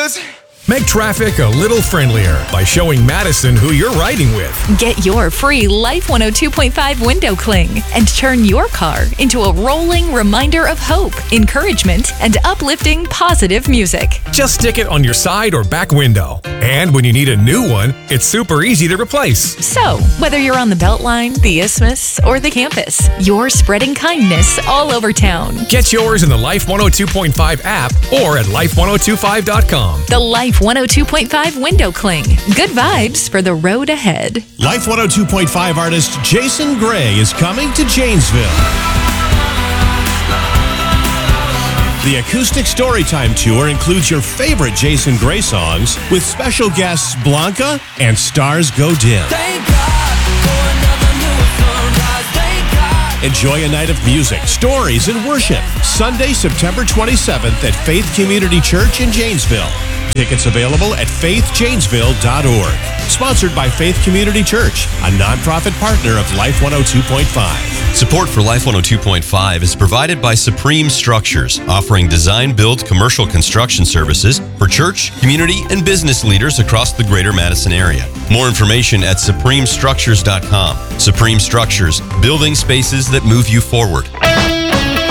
cars. Make traffic a little friendlier by showing Madison who you're riding with. Get your free Life 102.5 window cling and turn your car into a rolling reminder of hope, encouragement, and uplifting positive music. Just stick it on your side or back window. And when you need a new one, it's super easy to replace. So, whether you're on the Beltline, the Isthmus, or the campus, you're spreading kindness all over town. Get yours in the Life 102.5 app or at life1025.com. The Life 102.5 window cling. Good vibes for the road ahead. Life 102.5 artist Jason Gray is coming to Janesville. The Acoustic Storytime Tour includes your favorite Jason Gray songs with special guests Blanca and Stars Go Dim. Thank God for another new sunrise. Thank God. Enjoy a night of music, stories, and worship. Sunday, September 27th at Faith Community Church in Janesville. Tickets available at faithjanesville.org. Sponsored by Faith Community Church, a nonprofit partner of Life 102.5. Support for Life 102.5 is provided by Supreme Structures, offering design-build commercial construction services for church, community, and business leaders across the greater Madison area. More information at supremestructures.com. Supreme Structures, building spaces that move you forward.